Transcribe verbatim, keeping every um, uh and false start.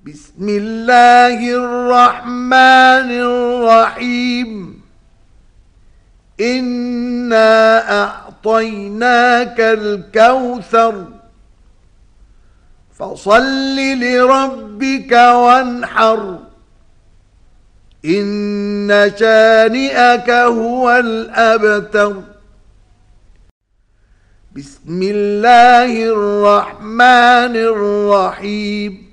بسم الله الرحمن الرحيم إنا أعطيناك الكوثر فصل لربك وانحر إن شانئك هو الأبتر. بسم الله الرحمن الرحيم